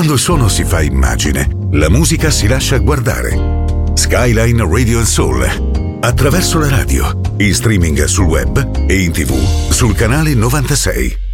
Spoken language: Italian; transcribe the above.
Quando il suono si fa immagine, la musica si lascia guardare. Skyline Radio and Soul. Attraverso la radio, in streaming sul web e in TV sul canale 96.